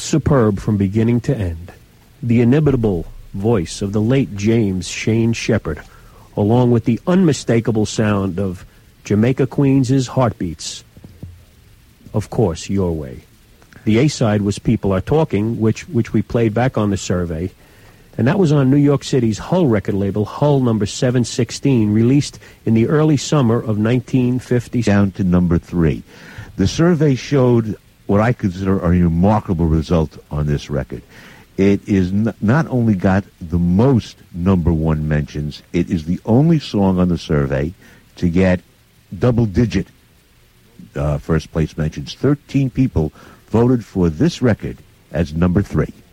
superb from beginning to end. The inimitable voice of the late James Shane Shepherd, along with the unmistakable sound of Jamaica Queens' Heartbeats. Of course, Your Way. The A-side was People Are Talking, which we played back on the survey, and that was on New York City's Hull record label, Hull number 716, released in the early summer of 1950. Down to number 3. The survey showed what I consider a remarkable result on this record. It is not only got the most number 1 mentions, it is the only song on the survey to get double-digit first place mentions. 13 people voted for this record as number 3.